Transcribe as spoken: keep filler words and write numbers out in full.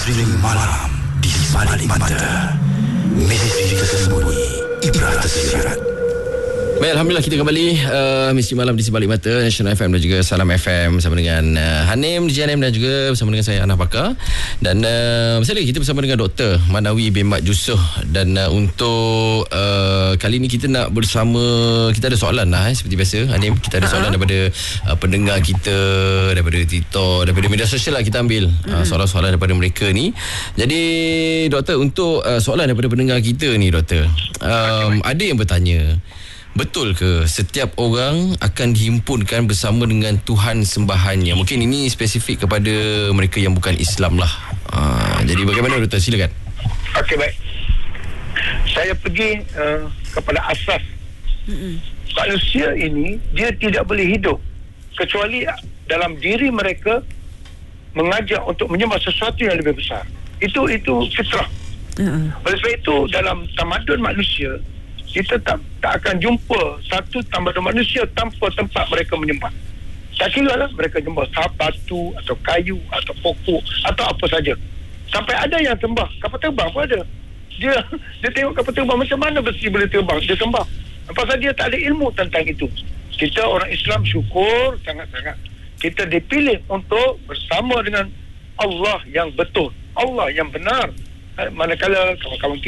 Misteri malam di sebalik mata. Misteri tersembunyi, ibrah tersirat. Baik, Alhamdulillah kita kembali uh, Misteri Malam di Sebalik Mata National F M dan juga Salam F M bersama dengan uh, Hanim, D J Hanim dan juga bersama dengan saya Anah Bakar. Dan uh, masih lagi kita bersama dengan Doktor Manawi bin Mat Jusoh. Dan uh, untuk uh, kali ni kita nak bersama, kita ada soalan lah eh, seperti biasa Hanim, kita ada soalan uh-huh. daripada uh, pendengar kita, daripada TikTok, daripada media sosial lah kita ambil uh, soalan-soalan daripada mereka ni. Jadi Doktor, untuk uh, soalan daripada pendengar kita ni Doktor, um, ada yang bertanya, betul ke setiap orang akan dihimpunkan bersama dengan Tuhan sembahannya? Mungkin ini spesifik kepada mereka yang bukan Islam lah. Uh, jadi bagaimana Doktor? Silakan. Okey, baik. Saya pergi uh, kepada asas. Mm-mm. Manusia ini, dia tidak boleh hidup kecuali dalam diri mereka mengajak untuk menyembah sesuatu yang lebih besar. Itu itu fitrah. Mm-mm. Oleh sebab itu dalam tamadun manusia, kita tak, tak akan jumpa satu tamadun manusia tanpa tempat mereka menyembah. Tak kira lah mereka menyembah batu atau kayu atau pokok atau apa saja. Sampai ada yang sembah kapal terbang pun ada. Dia dia tengok kapal terbang, macam mana besi boleh terbang, dia sembah. Pasal dia tak ada ilmu tentang itu. Kita orang Islam syukur sangat-sangat, kita dipilih untuk bersama dengan Allah yang betul, Allah yang benar. Manakala kawan-kawan kita